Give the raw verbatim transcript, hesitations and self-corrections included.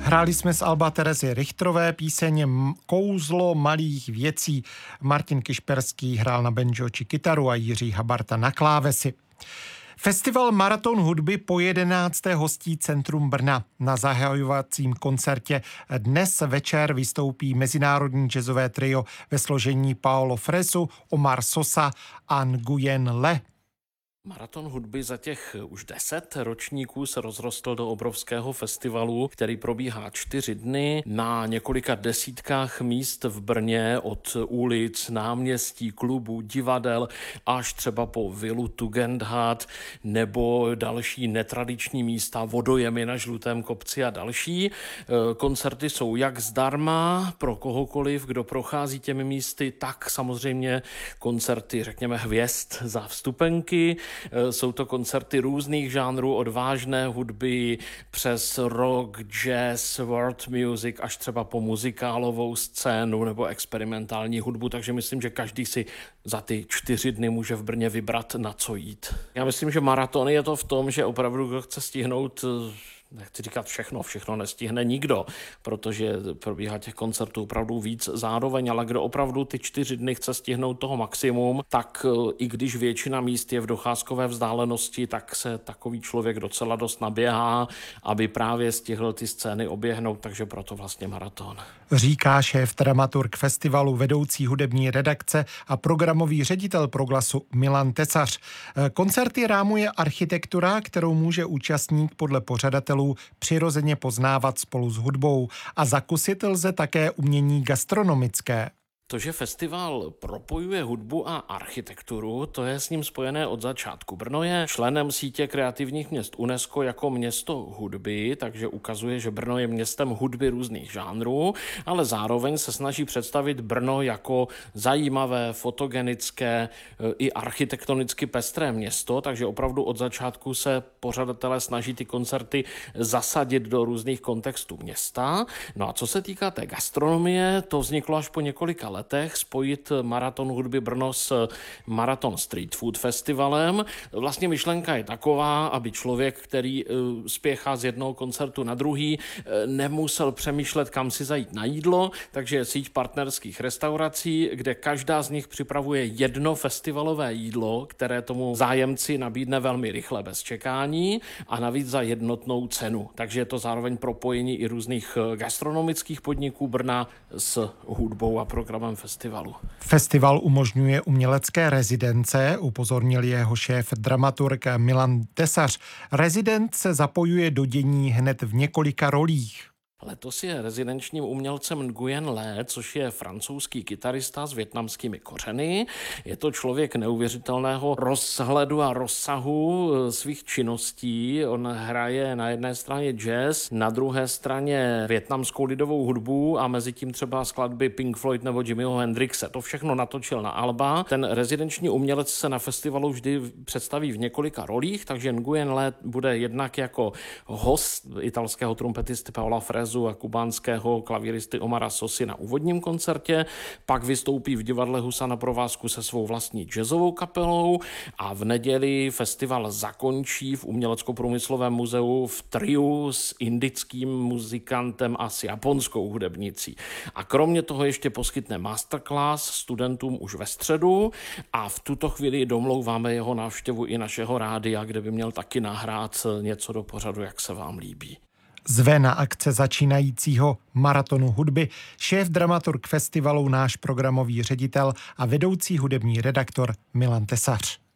Hráli jsme z alba Terezy Richterové píseň Kouzlo malých věcí. Martin Kišperský hrál na banjo či kytaru a Jiří Habarta na klávesy. Festival Maraton hudby po jedenácté hostí Centrum Brna. Na zahajovacím koncertě dnes večer vystoupí mezinárodní jazzové trio ve složení Paolo Fresu, Omar Sosa a Nguyen Le. Maraton hudby za těch už deset ročníků se rozrostl do obrovského festivalu, který probíhá čtyři dny na několika desítkách míst v Brně, od ulic, náměstí, klubů, divadel až třeba po vilu Tugendhat nebo další netradiční místa, vodojemy na Žlutém kopci a další. Koncerty jsou jak zdarma pro kohokoliv, kdo prochází těmi místy, tak samozřejmě koncerty, řekněme, hvězd za vstupenky. Jsou to koncerty různých žánrů, od vážné hudby přes rock, jazz, world music až třeba po muzikálovou scénu nebo experimentální hudbu, takže myslím, že každý si za ty čtyři dny může v Brně vybrat, na co jít. Já myslím, že maraton je to v tom, že opravdu kdo chce stihnout, nechci říkat všechno, všechno nestihne nikdo, protože probíhá těch koncertů opravdu víc zároveň, ale kdo opravdu ty čtyři dny chce stihnout toho maximum, tak i když většina míst je v docházkové vzdálenosti, tak se takový člověk docela dost naběhá, aby právě stihl ty scény oběhnout, takže proto vlastně maraton. Říká šéf dramaturg festivalu, vedoucí hudební redakce a programový ředitel Proglasu Milan Tesař. Koncerty rámuje architektura, kterou může účastník podle pořadatelů přirozeně poznávat spolu s hudbou, a zakusit lze také umění gastronomické. To, že festival propojuje hudbu a architekturu, to je s ním spojené od začátku. Brno je členem sítě kreativních měst UNESCO jako město hudby, takže ukazuje, že Brno je městem hudby různých žánrů, ale zároveň se snaží představit Brno jako zajímavé, fotogenické i architektonicky pestré město, takže opravdu od začátku se pořadatelé snaží ty koncerty zasadit do různých kontextů města. No a co se týká té gastronomie, to vzniklo až po několika letech, letech spojit Maraton hudby Brno s Maraton Street Food Festivalem. Vlastně myšlenka je taková, aby člověk, který spěchá z jednoho koncertu na druhý, nemusel přemýšlet, kam si zajít na jídlo, takže je síť partnerských restaurací, kde každá z nich připravuje jedno festivalové jídlo, které tomu zájemci nabídne velmi rychle bez čekání a navíc za jednotnou cenu. Takže je to zároveň propojení i různých gastronomických podniků Brna s hudbou a programem festivalu. Festival umožňuje umělecké rezidence, upozornil jeho šéf dramaturg Milan Tesař. Rezident se zapojuje do dění hned v několika rolích. Letos je rezidenčním umělcem Nguyen Le, což je francouzský kytarista s vietnamskými kořeny. Je to člověk neuvěřitelného rozhledu a rozsahu svých činností. On hraje na jedné straně jazz, na druhé straně vietnamskou lidovou hudbu a mezi tím třeba skladby Pink Floyd nebo Jimmyho Hendrixe. To všechno natočil na alba. Ten rezidenční umělec se na festivalu vždy představí v několika rolích, takže Nguyen Le bude jednak jako host italského trumpetisty Paola Fresu a kubánského klavíristy Omara Sosy na úvodním koncertě, pak vystoupí v divadle Husa na provázku se svou vlastní jazzovou kapelou a v neděli festival zakončí v Umělecko-průmyslovém muzeu v triu s indickým muzikantem a s japonskou hudebnicí. A kromě toho ještě poskytne masterclass studentům už ve středu a v tuto chvíli domlouváme jeho návštěvu i našeho rádia, kde by měl taky nahrát něco do pořadu, jak se vám líbí. Zve na akce začínajícího maratonu hudby šéf dramaturg festivalu, náš programový ředitel a vedoucí hudební redaktor Milan Tesař.